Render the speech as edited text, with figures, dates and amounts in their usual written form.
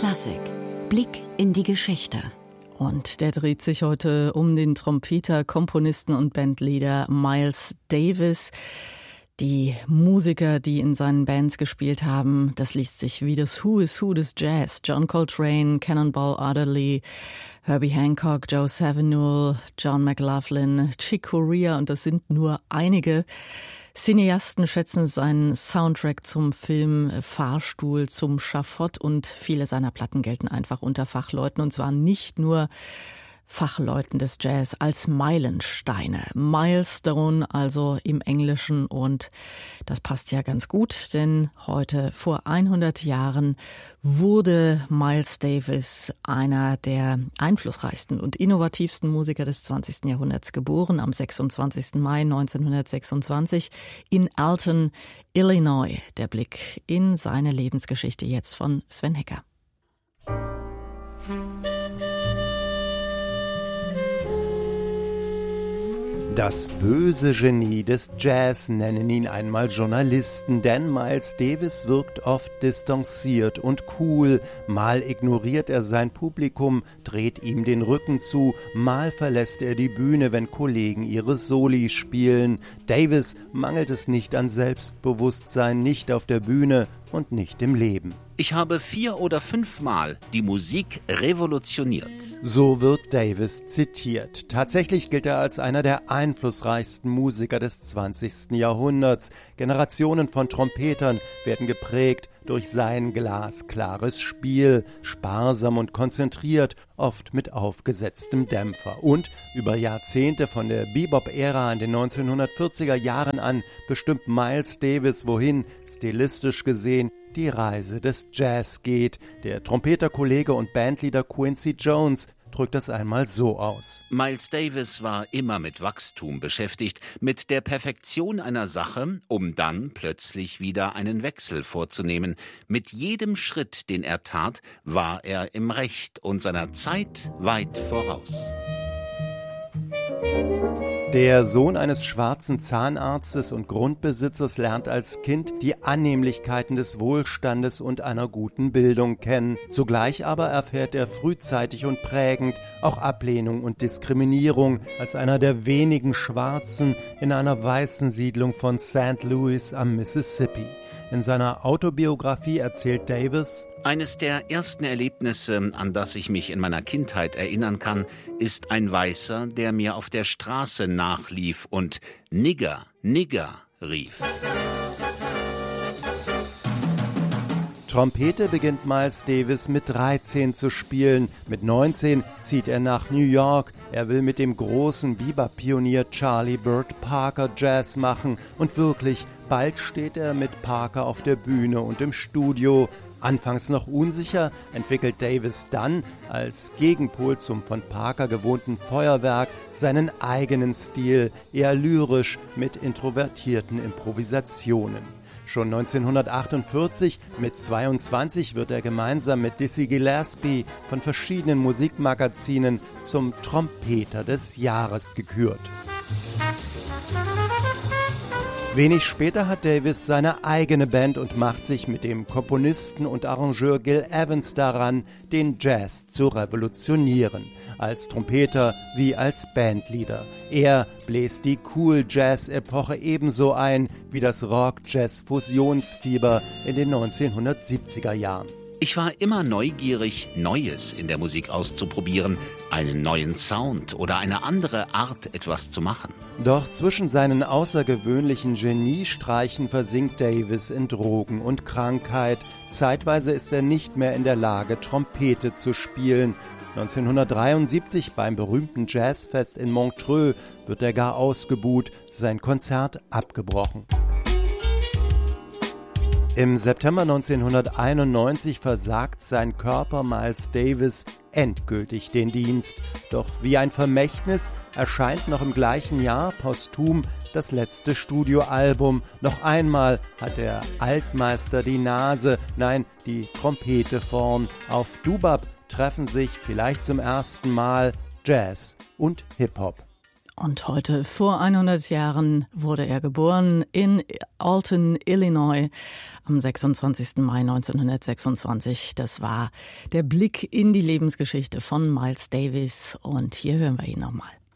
Klassik. Blick in die Geschichte. Und der dreht sich heute um den Trompeter, Komponisten und Bandleader Miles Davis. Die Musiker, die in seinen Bands gespielt haben, das liest sich wie das Who is Who des Jazz. John Coltrane, Cannonball Adderley, Herbie Hancock, Joe Zawinul, John McLaughlin, Chick Corea, und das sind nur einige. Cineasten schätzen seinen Soundtrack zum Film Fahrstuhl zum Schafott, und viele seiner Platten gelten einfach unter Fachleuten, und zwar nicht nur Fachleuten des Jazz, als Meilensteine. Milestone also im Englischen, und das passt ja ganz gut, denn heute vor 100 Jahren wurde Miles Davis einer der einflussreichsten und innovativsten Musiker des 20. Jahrhunderts geboren, am 26. Mai 1926 in Alton, Illinois. Der Blick in seine Lebensgeschichte jetzt von Sven Hecker. Das böse Genie des Jazz nennen ihn einmal Journalisten, denn Miles Davis wirkt oft distanziert und cool. Mal ignoriert er sein Publikum, dreht ihm den Rücken zu, mal verlässt er die Bühne, wenn Kollegen ihre Soli spielen. Davis mangelt es nicht an Selbstbewusstsein, nicht auf der Bühne und nicht im Leben. Ich habe 4 oder 5 Mal die Musik revolutioniert. So wird Davis zitiert. Tatsächlich gilt er als einer der einflussreichsten Musiker des 20. Jahrhunderts. Generationen von Trompetern werden geprägt durch sein glasklares Spiel, sparsam und konzentriert, oft mit aufgesetztem Dämpfer. Und über Jahrzehnte von der Bebop-Ära in den 1940er Jahren an bestimmt Miles Davis, wohin, stilistisch gesehen, die Reise des Jazz geht. Der Trompeterkollege und Bandleader Quincy Jones drückt das einmal so aus. Miles Davis war immer mit Wachstum beschäftigt, mit der Perfektion einer Sache, um dann plötzlich wieder einen Wechsel vorzunehmen. Mit jedem Schritt, den er tat, war er im Recht und seiner Zeit weit voraus. Der Sohn eines schwarzen Zahnarztes und Grundbesitzers lernt als Kind die Annehmlichkeiten des Wohlstandes und einer guten Bildung kennen. Zugleich aber erfährt er frühzeitig und prägend auch Ablehnung und Diskriminierung als einer der wenigen Schwarzen in einer weißen Siedlung von St. Louis am Mississippi. In seiner Autobiografie erzählt Davis: Eines der ersten Erlebnisse, an das ich mich in meiner Kindheit erinnern kann, ist ein Weißer, der mir auf der Straße nachlief und Nigger, Nigger rief. Trompete beginnt Miles Davis mit 13 zu spielen. Mit 19 zieht er nach New York. Er will mit dem großen Bebop-Pionier Charlie Bird Parker Jazz machen. Und wirklich, bald steht er mit Parker auf der Bühne und im Studio. Anfangs noch unsicher, entwickelt Davis dann, als Gegenpol zum von Parker gewohnten Feuerwerk, seinen eigenen Stil, eher lyrisch mit introvertierten Improvisationen. Schon 1948, mit 22, wird er gemeinsam mit Dizzy Gillespie von verschiedenen Musikmagazinen zum Trompeter des Jahres gekürt. Wenig später hat Davis seine eigene Band und macht sich mit dem Komponisten und Arrangeur Gil Evans daran, den Jazz zu revolutionieren. Als Trompeter wie als Bandleader. Er bläst die Cool-Jazz-Epoche ebenso ein wie das Rock-Jazz-Fusionsfieber in den 1970er Jahren. Ich war immer neugierig, Neues in der Musik auszuprobieren, einen neuen Sound oder eine andere Art, etwas zu machen. Doch zwischen seinen außergewöhnlichen Geniestreichen versinkt Davis in Drogen und Krankheit. Zeitweise ist er nicht mehr in der Lage, Trompete zu spielen. 1973 beim berühmten Jazzfest in Montreux wird er gar ausgebuht, sein Konzert abgebrochen. Im September 1991 versagt sein Körper Miles Davis endgültig den Dienst. Doch wie ein Vermächtnis erscheint noch im gleichen Jahr posthum das letzte Studioalbum. Noch einmal hat der Altmeister die Nase, nein, die Trompete vorn. Auf Dubab treffen sich vielleicht zum ersten Mal Jazz und Hip-Hop. Und heute vor 100 Jahren wurde er geboren in Alton, Illinois, am 26. Mai 1926. Das war der Blick in die Lebensgeschichte von Miles Davis und hier hören wir ihn nochmal.